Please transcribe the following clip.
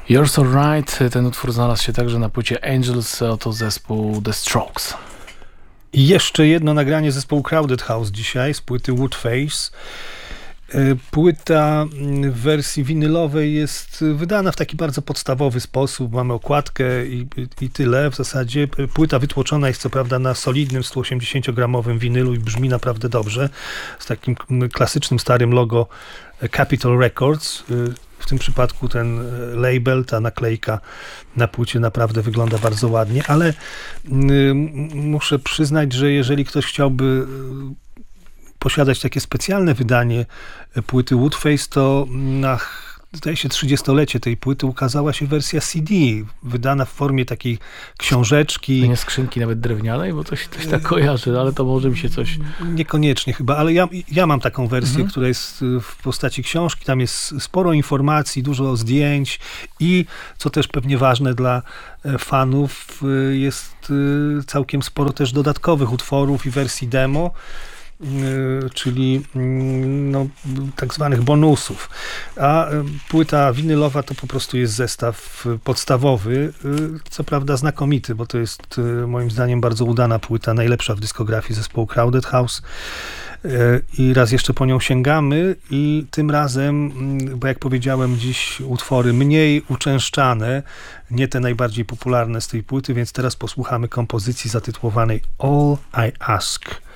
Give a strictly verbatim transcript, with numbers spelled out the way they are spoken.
You're So Right, ten utwór znalazł się także na płycie Angels, to zespół The Strokes. I jeszcze jedno nagranie zespołu Crowded House dzisiaj z płyty Woodface. Płyta w wersji winylowej jest wydana w taki bardzo podstawowy sposób. Mamy okładkę i, i tyle w zasadzie. Płyta wytłoczona jest co prawda na solidnym sto osiemdziesięciogramowym winylu i brzmi naprawdę dobrze. Z takim klasycznym starym logo Capitol Records. W tym przypadku ten label, ta naklejka na płycie naprawdę wygląda bardzo ładnie, ale muszę przyznać, że jeżeli ktoś chciałby posiadać takie specjalne wydanie płyty Woodface, to na, zdaje się, trzydziestolecie tej płyty ukazała się wersja C D, wydana w formie takiej książeczki. Nie skrzynki nawet drewnianej, bo coś, coś tak kojarzy, ale to może mi się coś... Niekoniecznie chyba, ale ja, ja mam taką wersję, mhm. która jest w postaci książki, tam jest sporo informacji, dużo zdjęć i, co też pewnie ważne dla fanów, jest całkiem sporo też dodatkowych utworów i wersji demo, czyli no, tak zwanych bonusów. A płyta winylowa to po prostu jest zestaw podstawowy, co prawda znakomity, bo to jest moim zdaniem bardzo udana płyta, najlepsza w dyskografii zespołu Crowded House. I raz jeszcze po nią sięgamy i tym razem, bo jak powiedziałem, dziś utwory mniej uczęszczane, nie te najbardziej popularne z tej płyty, więc teraz posłuchamy kompozycji zatytułowanej All I Ask